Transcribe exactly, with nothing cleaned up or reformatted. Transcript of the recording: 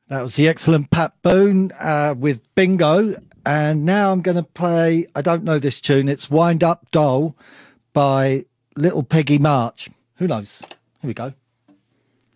That was the excellent Pat Boone uh, with Bingo. And now I'm going to play, I don't know this tune, it's Wind Up Doll by Little Peggy March. Who knows? Here we go.